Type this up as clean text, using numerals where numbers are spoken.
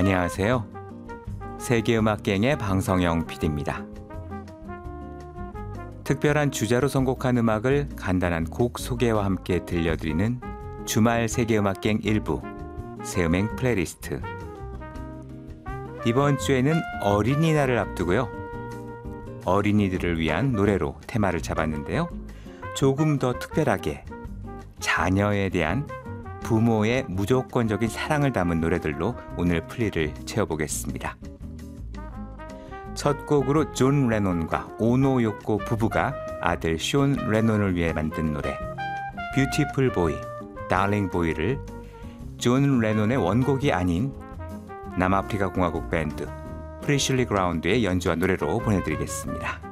안녕하세요. 세계음악갱의 방성영 PD입니다. 특별한 주자로 선곡한 음악을 간단한 곡 소개와 함께 들려드리는 주말 세계음악갱 일부 새음행 플레이리스트. 이번 주에는 어린이날을 앞두고요. 어린이들을 위한 노래로 테마를 잡았는데요. 조금 더 특별하게 자녀에 대한 부모의 무조건적인 사랑을 담은 노래들로 오늘 플리를 채워보겠습니다. 첫 곡으로 존 레논과 오노 요코 부부가 아들 쇼 레논을 위해 만든 노래 뷰티풀 보이, 달링 보이를 존 레논의 원곡이 아닌 남아프리카 공화국 밴드 프리슐리 그라운드의 연주한 노래로 보내드리겠습니다.